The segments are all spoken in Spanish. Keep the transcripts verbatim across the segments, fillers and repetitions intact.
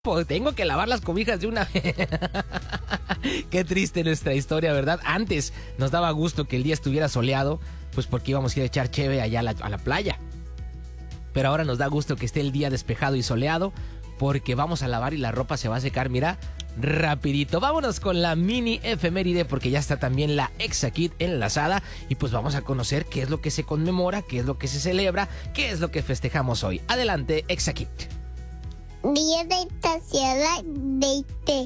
Pues tengo que lavar las cobijas de una vez. Qué triste nuestra historia, ¿verdad? Antes nos daba gusto que el día estuviera soleado, pues porque íbamos a ir a echar cheve allá a la, a la playa. Pero ahora nos da gusto que esté el día despejado y soleado, porque vamos a lavar y la ropa se va a secar, mira, rapidito. Vámonos con la mini efeméride, porque ya está también la Exakit enlazada, y pues vamos a conocer qué es lo que se conmemora, qué es lo que se celebra, qué es lo que festejamos hoy. Adelante, Exakit. Día de Internacional del Té.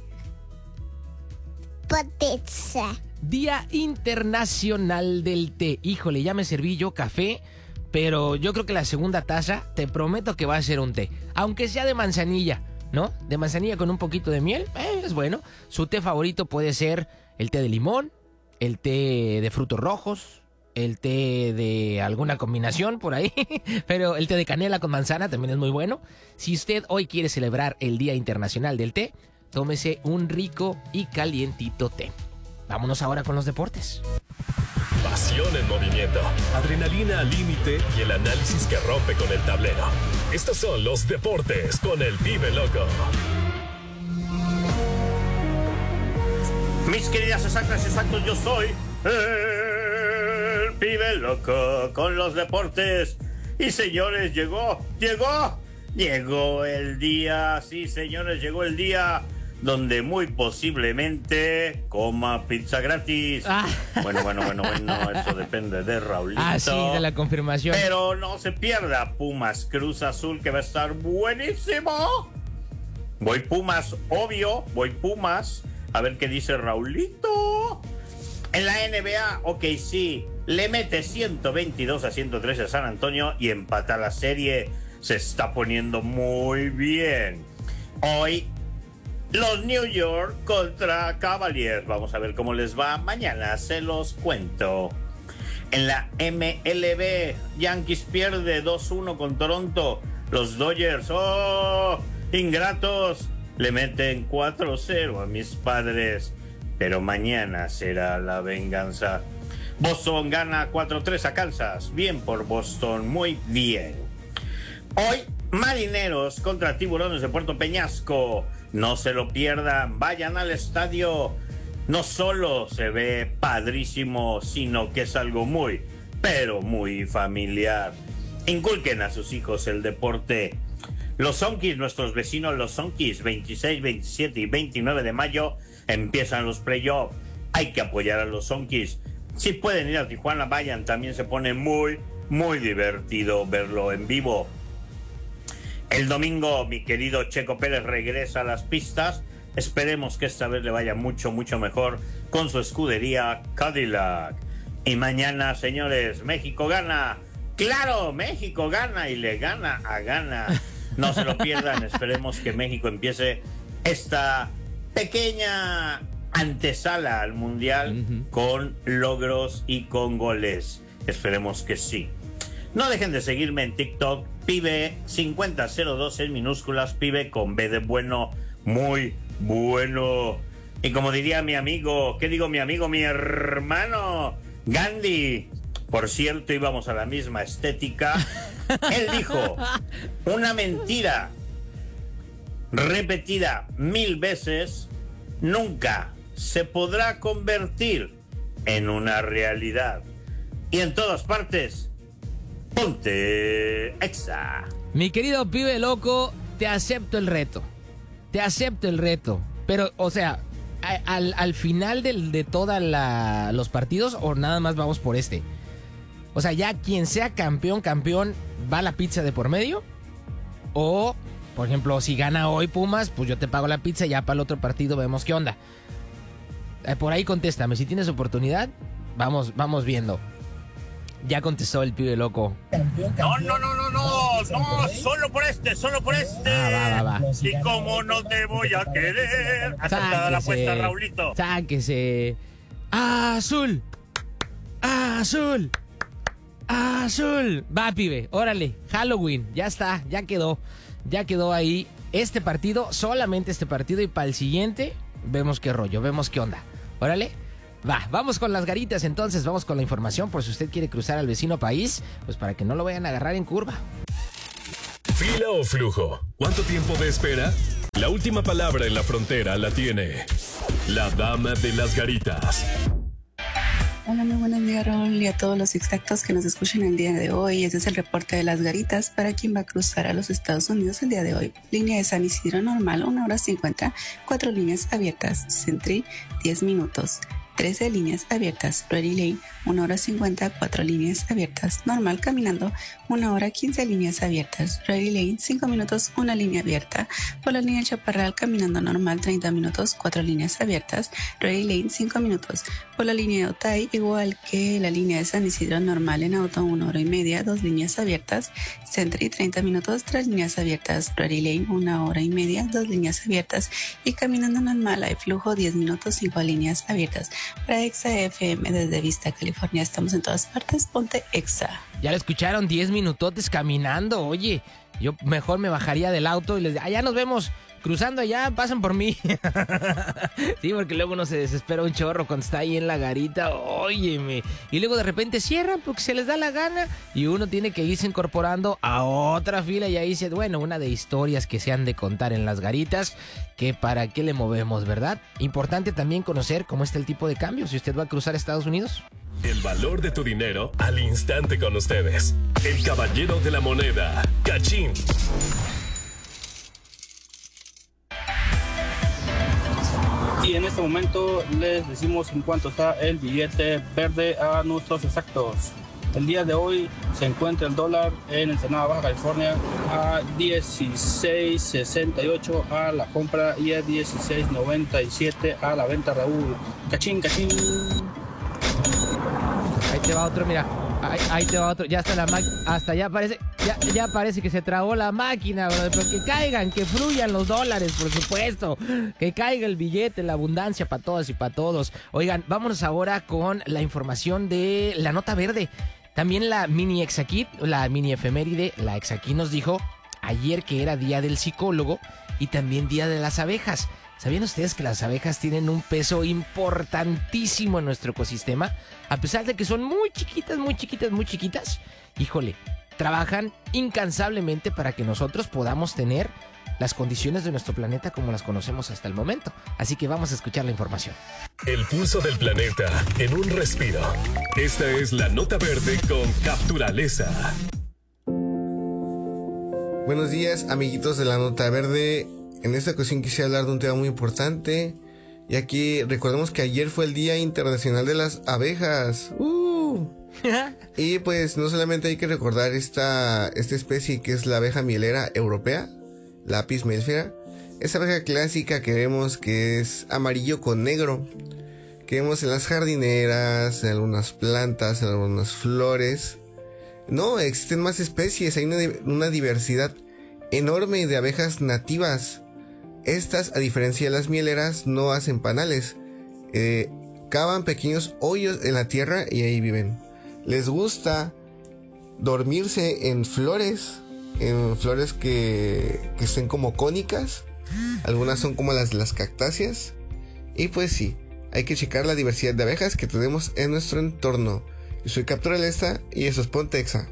Poteza. Día Internacional del Té. Híjole, ya me serví yo café, pero yo creo que la segunda taza, te prometo que va a ser un té. Aunque sea de manzanilla, ¿no? De manzanilla con un poquito de miel, eh, es bueno. Su té favorito puede ser el té de limón, el té de frutos rojos, el té de alguna combinación por ahí, pero el té de canela con manzana también es muy bueno. Si usted hoy quiere celebrar el Día Internacional del Té, tómese un rico y calientito té. Vámonos ahora con los deportes. Pasión en movimiento, adrenalina al límite y el análisis que rompe con el tablero. Estos son los deportes con el Pibe Loco. Mis queridas exactas y exactos, yo soy el Pibe Loco con los deportes. Y señores, llegó, llegó, llegó el día, sí señores, llegó el día donde muy posiblemente coma pizza gratis. Ah. Bueno, bueno, bueno, bueno, eso depende de Raulito. Ah, sí, de la confirmación. Pero no se pierda Pumas Cruz Azul, que va a estar buenísimo. Voy Pumas, obvio, voy Pumas. A ver qué dice Raulito. En la N B A, ok, sí, le mete ciento veintidós a ciento trece a San Antonio y empata la serie. Se está poniendo muy bien. Hoy, los New York contra Cavaliers. Vamos a ver cómo les va. Mañana se los cuento. En la M L B, Yankees pierde dos uno con Toronto. Los Dodgers, oh, ingratos, le meten cuatro cero a mis Padres. Pero mañana será la venganza. Boston gana cuatro tres a Kansas. Bien por Boston, muy bien. Hoy, Marineros contra Tiburones de Puerto Peñasco. No se lo pierdan, vayan al estadio. No solo se ve padrísimo, sino que es algo muy, pero muy familiar. Inculquen a sus hijos el deporte. Los Zonkis, nuestros vecinos los Zonkis, veintiséis, veintisiete y veintinueve de mayo empiezan los playoffs. Hay que apoyar a los Zonkis. Si pueden ir a Tijuana, vayan, también se pone muy, muy divertido verlo en vivo. El domingo, mi querido Checo Pérez regresa a las pistas. Esperemos que esta vez le vaya mucho, mucho mejor con su escudería Cadillac. Y mañana, señores, México gana. ¡Claro! México gana y le gana a Ghana. No se lo pierdan. Esperemos que México empiece esta pequeña antesala al Mundial uh-huh. con logros y con goles. Esperemos que sí. No dejen de seguirme en TikTok, Pibe cincuenta cero dos en minúsculas, Pibe con B de bueno, muy bueno. Y como diría mi amigo, ¿qué digo mi amigo? Mi hermano Gandhi. Por cierto, íbamos a la misma estética. Él dijo, una mentira repetida mil veces nunca se podrá convertir en una realidad. Y en todas partes, ponte Exa. Mi querido Pibe Loco, te acepto el reto. Te acepto el reto. Pero, o sea, a, al, al final del, de todos los partidos, o nada más vamos por este. O sea, ya quien sea campeón, campeón, ¿va la pizza de por medio? O, por ejemplo, si gana hoy Pumas, pues yo te pago la pizza y ya para el otro partido vemos qué onda. Eh, por ahí contéstame, si tienes oportunidad, vamos, vamos viendo. Ya contestó el Pibe Loco. No, no, no, no, no, no, solo por este, solo por este. Ah, va, va, va. Y cómo no te voy a querer. Aceptada la apuesta, Raulito. Sáquese. Azul. Azul. Azul. Va, Pibe, órale. Halloween, ya está, ya quedó. Ya quedó ahí este partido, solamente este partido. Y para el siguiente, vemos qué rollo, vemos qué onda. Órale. Va, vamos con las garitas entonces, vamos con la información por si usted quiere cruzar al vecino país, pues para que no lo vayan a agarrar en curva. ¿Fila o flujo? ¿Cuánto tiempo de espera? La última palabra en la frontera la tiene la dama de las garitas. Hola, muy buenos días, Raúl, y a todos los exactos que nos escuchan el día de hoy. Este es el reporte de las garitas para quien va a cruzar a los Estados Unidos el día de hoy. Línea de San Isidro normal, una hora cincuenta, cuatro líneas abiertas. Sentry, diez minutos. trece líneas abiertas. Ready Lane, una hora cincuenta, cuatro líneas abiertas. Normal caminando, una hora quince líneas abiertas. Ready Lane, cinco minutos, una línea abierta. Por la línea Chaparral, caminando normal, treinta minutos, cuatro líneas abiertas. Ready Lane, cinco minutos. Por la línea de Otay, igual que la línea de San Isidro normal en auto, una hora y media, dos líneas abiertas. Sentry, treinta minutos, tres líneas abiertas. Ready Lane, una hora y media, dos líneas abiertas. Y caminando normal, hay flujo, diez minutos, cinco líneas abiertas. Para Exa F M desde Vista, California, estamos en todas partes, ponte Exa. Ya lo escucharon, diez minutotes caminando, oye, yo mejor me bajaría del auto y les diría, allá nos vemos, cruzando allá, pasen por mí. Sí, porque luego uno se desespera un chorro cuando está ahí en la garita, óyeme, y luego de repente cierran porque se les da la gana y uno tiene que irse incorporando a otra fila y ahí dice, bueno, una de historias que se han de contar en las garitas, que para qué le movemos, ¿verdad? Importante también conocer cómo está el tipo de cambio si usted va a cruzar a Estados Unidos. El valor de tu dinero al instante con ustedes. El caballero de la moneda, Cachín. Y en este momento les decimos en cuánto está el billete verde a nuestros exactos. El día de hoy se encuentra el dólar en Ensenada, Baja California, a dieciséis sesenta y ocho a la compra y a dieciséis noventa y siete a la venta, Raúl. Cachín, cachín. Ahí te va otro, mira. Ahí, ahí te va otro. Ya está la máquina. Hasta ya parece. Ya, ya parece que se trabó la máquina, brother. Pero que caigan, que fluyan los dólares, por supuesto. Que caiga el billete, la abundancia para todas y para todos. Oigan, vámonos ahora con la información de la nota verde. También la mini Exakit, la mini efeméride, la Exakit nos dijo ayer que era día del psicólogo y también día de las abejas. ¿Sabían ustedes que las abejas tienen un peso importantísimo en nuestro ecosistema? A pesar de que son muy chiquitas, muy chiquitas, muy chiquitas, híjole, trabajan incansablemente para que nosotros podamos tener las condiciones de nuestro planeta como las conocemos hasta el momento. Así que vamos a escuchar la información. El pulso del planeta en un respiro. Esta es la nota verde con Capturaleza. Buenos días, amiguitos de la nota verde. En esta ocasión quisiera hablar de un tema muy importante, y aquí recordemos que ayer fue el Día Internacional de las Abejas. ¡Uh! Y pues no solamente hay que recordar esta, esta especie que es la abeja mielera europea, la Apis mellifera, esa abeja clásica que vemos que es amarillo con negro, que vemos en las jardineras, en algunas plantas, en algunas flores. No, existen más especies, hay una, una diversidad enorme de abejas nativas. Estas, a diferencia de las mieleras, no hacen panales. Eh, cavan pequeños hoyos en la tierra y ahí viven. Les gusta dormirse en flores, en flores que, que estén como cónicas. Algunas son como las de las cactáceas. Y pues sí, hay que checar la diversidad de abejas que tenemos en nuestro entorno. Yo soy Capturaleza y eso es Ponte Exa.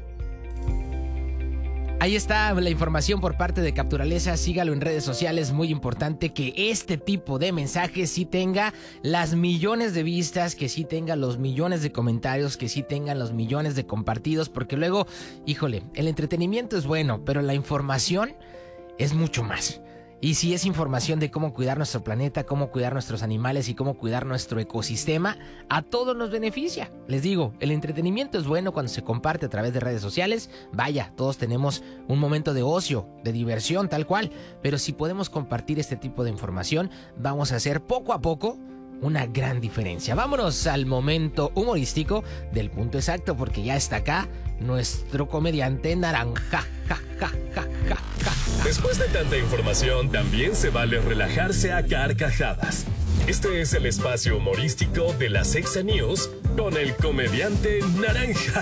Ahí está la información por parte de Capturaleza, sígalo en redes sociales, muy importante que este tipo de mensajes sí tenga las millones de vistas, que sí tenga los millones de comentarios, que sí tengan los millones de compartidos, porque luego, híjole, el entretenimiento es bueno, pero la información es mucho más. Y si es información de cómo cuidar nuestro planeta, cómo cuidar nuestros animales y cómo cuidar nuestro ecosistema, a todos nos beneficia. Les digo, el entretenimiento es bueno cuando se comparte a través de redes sociales. Vaya, todos tenemos un momento de ocio, de diversión, tal cual. Pero si podemos compartir este tipo de información, vamos a hacer poco a poco una gran diferencia. Vámonos al momento humorístico del punto exacto, porque ya está acá nuestro comediante naranja. Ja, ja, ja, ja, ja. Después de tanta información, también se vale relajarse a carcajadas. Este es el espacio humorístico de las Exa News con el comediante naranja.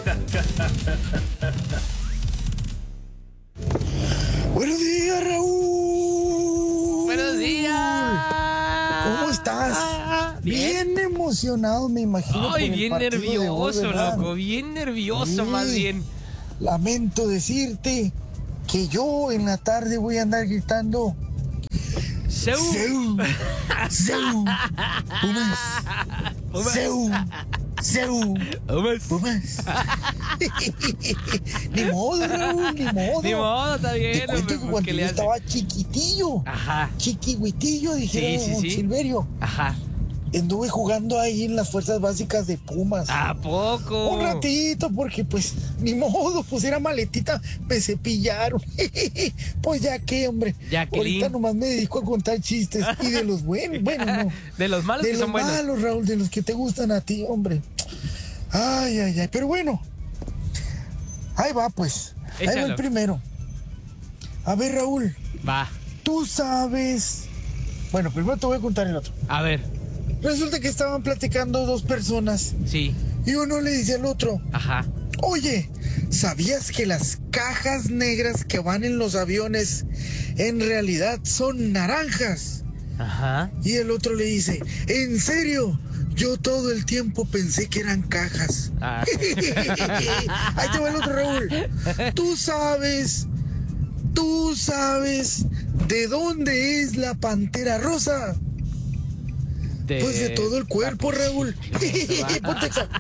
Buenos días, Raúl. Buenos días. ¿Cómo estás? Ah, bien. bien emocionado, me imagino. Ay, por el bien partido nervioso, de hoy, ¿verdad? loco, bien nervioso, Sí. más bien. Lamento decirte que yo en la tarde voy a andar gritando Seu. Seu. Seu. Pumas. Pumas. Seu. Seu. Pumas. Pumas. Ni modo, Raúl, ni modo. Ni modo, está bien. Te cuento hombre, que pues, cuando ¿qué yo le hace? estaba chiquitillo, Ajá. chiquihuitillo, dijera Sí, sí, don sí. Silverio, Ajá. anduve jugando ahí en las fuerzas básicas de Pumas. ¿A poco? Un ratito, porque pues, ni modo, pues era maletita, me cepillaron. Pues ya que, hombre. Jacqueline. Ahorita nomás me dedico a contar chistes. Y de los buenos, bueno, no. De los malos De que los son buenos. malos, Raúl, de los que te gustan a ti, hombre. Ay, ay, ay. Pero bueno. Ahí va, pues. Ahí va Échalo. el primero. A ver, Raúl, Va. tú sabes. Bueno, primero te voy a contar el otro. A ver. Resulta que estaban platicando dos personas. Sí. Y uno le dice al otro: Ajá. oye, ¿sabías que las cajas negras que van en los aviones en realidad son naranjas? Ajá. Y el otro le dice: ¿en serio? Yo todo el tiempo pensé que eran cajas. Ah. Ahí te va el otro, Raúl. Tú sabes, tú sabes de dónde es la pantera rosa. De... Pues de todo el cuerpo, Raúl. Ponte esa.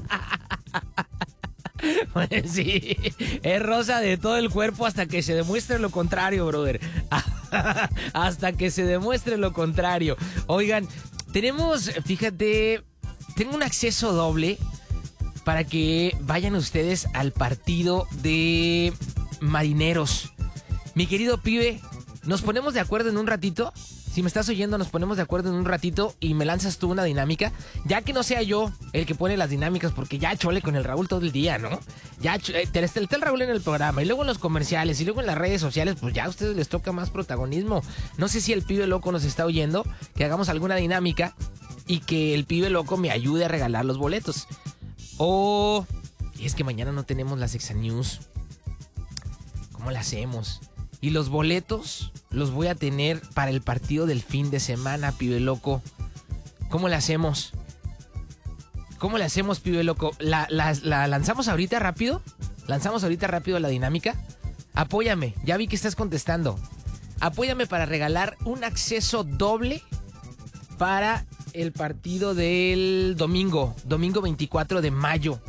Pues sí, es rosa de todo el cuerpo hasta que se demuestre lo contrario, brother. Hasta que se demuestre lo contrario. Oigan, tenemos, fíjate, tengo un acceso doble para que vayan ustedes al partido de Marineros. Mi querido pibe, ¿nos ponemos de acuerdo en un ratito? Si me estás oyendo, nos ponemos de acuerdo en un ratito y me lanzas tú una dinámica. Ya que no sea yo el que pone las dinámicas, porque ya chole con el Raúl todo el día, ¿no? Ya ch- eh, está el Raúl en el programa y luego en los comerciales y luego en las redes sociales, pues ya a ustedes les toca más protagonismo. No sé si el pibe loco nos está oyendo, que hagamos alguna dinámica y que el pibe loco me ayude a regalar los boletos. O... y es que mañana no tenemos las Exa News. ¿Cómo la hacemos? Y los boletos los voy a tener para el partido del fin de semana, pibe loco. ¿Cómo le hacemos? ¿Cómo le hacemos, pibe loco? ¿La, la, la lanzamos ahorita rápido? ¿Lanzamos ahorita rápido la dinámica? Apóyame, ya vi que estás contestando. Apóyame para regalar un acceso doble para el partido del domingo, domingo veinticuatro de mayo.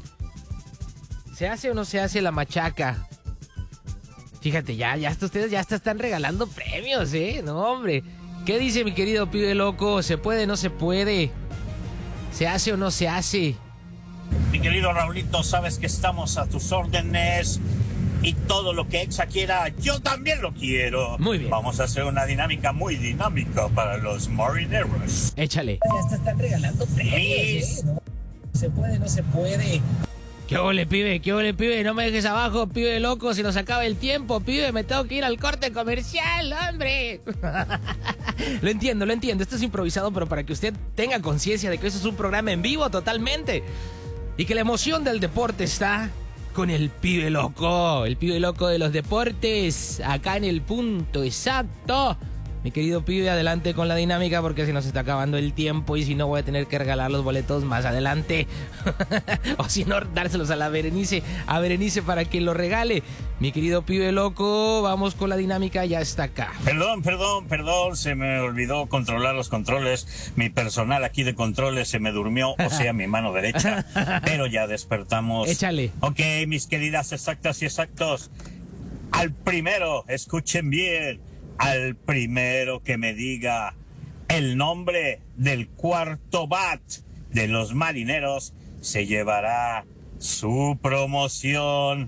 ¿Se hace o no se hace la machaca? Fíjate, ya, ya hasta ustedes ya hasta están regalando premios, ¿eh? No, hombre. ¿Qué dice mi querido pibe loco? ¿Se puede o no se puede? ¿Se hace o no se hace? Mi querido Raulito, sabes que estamos a tus órdenes y todo lo que Exa quiera, yo también lo quiero. Muy bien. Vamos a hacer una dinámica muy dinámica para los marineros. Échale. Ya hasta están regalando premios, ¿eh? No se puede, no se puede. ¿Qué ole, pibe? ¿Qué ole, pibe? No me dejes abajo, pibe loco, se nos acaba el tiempo, pibe. Me tengo que ir al corte comercial, hombre. Lo entiendo, lo entiendo. Esto es improvisado, pero para que usted tenga conciencia de que esto es un programa en vivo totalmente. Y que la emoción del deporte está con el pibe loco. El pibe loco de los deportes. Acá en el punto exacto. Mi querido pibe, adelante con la dinámica porque se nos está acabando el tiempo y si no voy a tener que regalar los boletos más adelante. O si no, dárselos a la Berenice, a Berenice para que lo regale. Mi querido pibe loco, vamos con la dinámica, ya está acá. Perdón, perdón, perdón, se me olvidó controlar los controles. Mi personal aquí de controles se me durmió, o sea, mi mano derecha. Pero ya despertamos. Échale. Ok, mis queridas exactas y exactos. Al primero, escuchen bien. Al primero que me diga el nombre del cuarto bat de los marineros se llevará su promoción.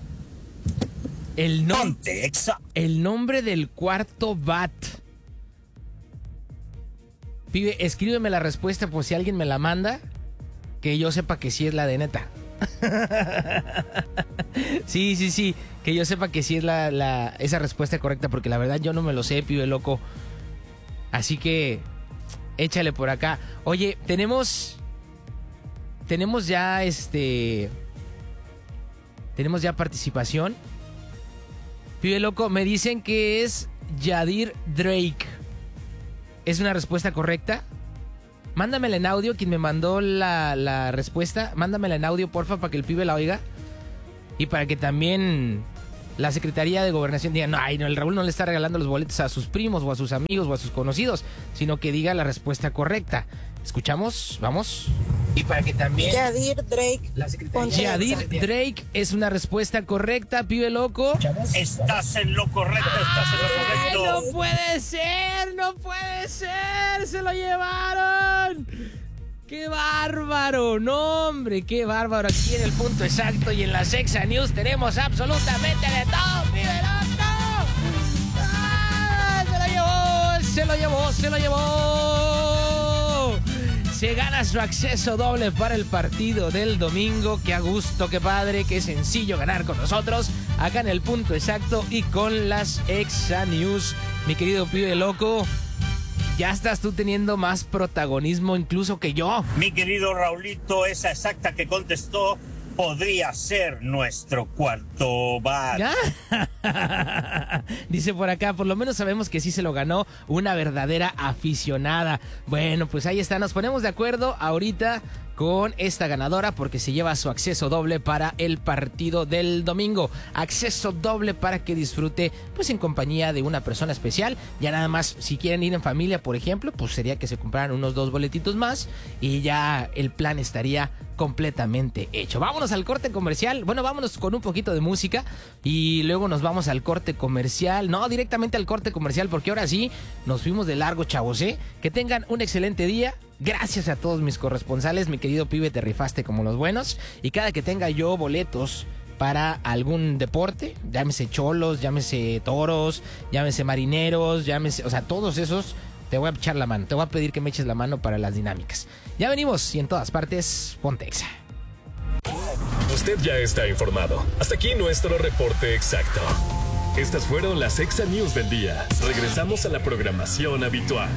El, nom- Ponte, Exa. el nombre del cuarto bat. Pibe, escríbeme la respuesta por si alguien me la manda, que yo sepa que sí es la de neta. Sí, sí, sí, que yo sepa que sí es la, la, esa respuesta correcta, porque la verdad yo no me lo sé, pibe loco. Así que échale por acá. Oye, tenemos tenemos ya este tenemos ya participación. Pibe loco, me dicen que es Yadir Drake. ¿Es una respuesta correcta? Mándamela en audio, quien me mandó la, la respuesta. Mándamela en audio, porfa, para que el pibe la oiga. Y para que también la Secretaría de Gobernación diga, no, ay, no, el Raúl no le está regalando los boletos a sus primos o a sus amigos o a sus conocidos, sino que diga la respuesta correcta. ¿Escuchamos? ¿Vamos? Y para que también... Yadir Drake. La Secretaría Yadir Drake es una respuesta correcta, pibe loco. Estás en lo correcto, estás en lo correcto. ¡No puede ser! ¡No puede ser! ¡Se lo llevaron! ¡Qué bárbaro! ¡No, hombre! ¡Qué bárbaro! Aquí en el punto exacto y en la Sexa News tenemos absolutamente de todo, pibe loco. ¡Ah! ¡Se lo llevó! ¡Se lo llevó! ¡Se lo llevó! Se gana su acceso doble para el partido del domingo. ¡Qué a gusto, qué padre, qué sencillo ganar con nosotros! Acá en el punto exacto y con las Exa News. Mi querido pibe loco, ya estás tú teniendo más protagonismo incluso que yo. Mi querido Raulito, esa exacta que contestó podría ser nuestro cuarto bar. ¿Ya? Dice por acá, por lo menos sabemos que sí se lo ganó una verdadera aficionada. Bueno, pues ahí está, nos ponemos de acuerdo ahorita con esta ganadora porque se lleva su acceso doble para el partido del domingo. Acceso doble para que disfrute pues en compañía de una persona especial. Ya nada más, si quieren ir en familia, por ejemplo, pues sería que se compraran unos dos boletitos más y ya el plan estaría completamente hecho. Vámonos al corte comercial. Bueno, vámonos con un poquito de música y luego nos vamos al corte comercial. No, directamente al corte comercial porque ahora sí nos fuimos de largo, chavos, ¿eh? Que tengan un excelente día. Gracias a todos mis corresponsales, mi querido pibe, te rifaste como los buenos. Y cada que tenga yo boletos para algún deporte, llámese cholos, llámese toros, llámese marineros, llámese, o sea, todos esos, te voy a echar la mano, te voy a pedir que me eches la mano para las dinámicas. Ya venimos y en todas partes, ponte Exa. Usted ya está informado. Hasta aquí nuestro reporte exacto. Estas fueron las Exa News del día. Regresamos a la programación habitual.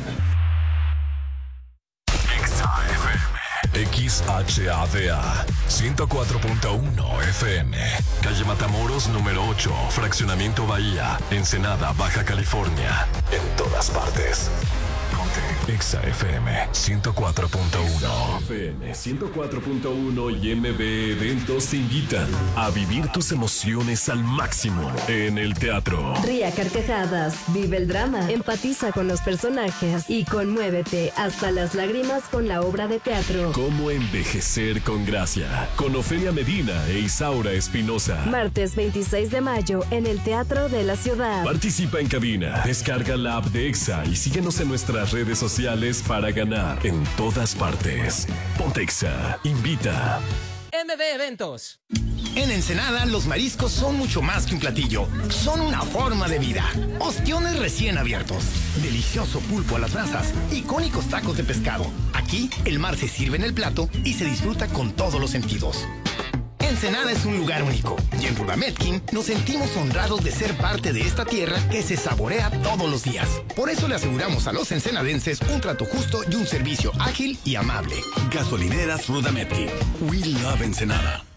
X H A D A ciento cuatro punto uno F M, calle Matamoros número ocho, fraccionamiento Bahía, Ensenada, Baja California. En todas partes. Ponte Exa F M ciento cuatro punto uno. F M ciento cuatro punto uno y M B Eventos te invitan a vivir tus emociones al máximo en el teatro. Ríe a carcajadas, vive el drama, empatiza con los personajes y conmuévete hasta las lágrimas con la obra de teatro. Cómo envejecer con gracia, con Ofelia Medina e Isaura Espinosa. Martes veintiséis de mayo en el Teatro de la Ciudad. Participa en cabina, descarga la app de Exa y síguenos en nuestras redes sociales para ganar en todas partes. Ponte Exa, invita. M B Eventos. En Ensenada, los mariscos son mucho más que un platillo. Son una forma de vida. Ostiones recién abiertos, delicioso pulpo a las brasas, icónicos tacos de pescado. Aquí, el mar se sirve en el plato y se disfruta con todos los sentidos. Ensenada es un lugar único y en Rudametkin nos sentimos honrados de ser parte de esta tierra que se saborea todos los días. Por eso le aseguramos a los ensenadenses un trato justo y un servicio ágil y amable. Gasolineras Rudametkin. We love Ensenada.